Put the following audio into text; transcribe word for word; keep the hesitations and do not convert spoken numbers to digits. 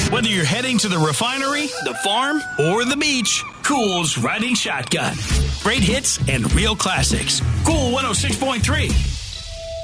Whether you're heading to the refinery, the farm, or the beach, Cool's riding shotgun. Great hits and real classics. Cool one oh six point three.